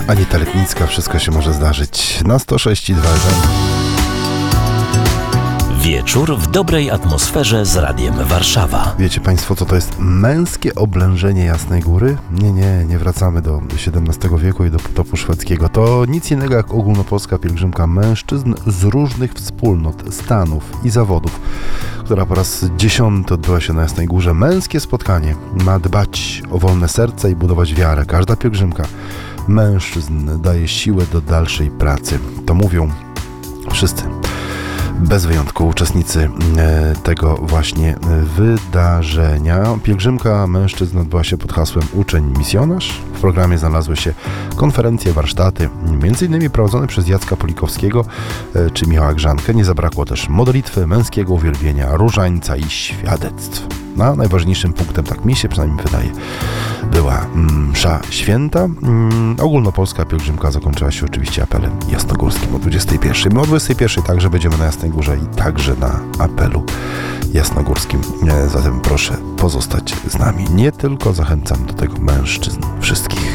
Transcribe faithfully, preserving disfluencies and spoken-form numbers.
Anita Letnicka, wszystko się może zdarzyć. Na sto sześć i dwa F M. Wieczór w dobrej atmosferze z Radiem Warszawa. Wiecie Państwo, co to jest męskie oblężenie Jasnej Góry? Nie, nie, nie wracamy do siedemnastego wieku i do potopu szwedzkiego. To nic innego jak ogólnopolska pielgrzymka mężczyzn z różnych wspólnot, stanów i zawodów, która po raz dziesiąty odbyła się na Jasnej Górze. Męskie spotkanie ma dbać o wolne serce i budować wiarę. Każda pielgrzymka mężczyzn daje siłę do dalszej pracy. To mówią wszyscy, bez wyjątku, uczestnicy tego właśnie wydarzenia. Pielgrzymka mężczyzn odbyła się pod hasłem Uczeń Misjonarz. W programie znalazły się konferencje, warsztaty, między innymi prowadzone przez Jacka Polikowskiego czy Michała Grzankę. Nie zabrakło też modlitwy, męskiego uwielbienia, różańca i świadectw. No, najważniejszym punktem, tak mi się przynajmniej wydaje, była msza święta. Mm, ogólnopolska pielgrzymka zakończyła się oczywiście apelem jasnogórskim o dwudziestej pierwszej. My o dwudziestej pierwszej także będziemy na Jasnej Górze i także na apelu jasnogórskim. Zatem proszę pozostać z nami. Nie tylko zachęcam do tego mężczyzn wszystkich.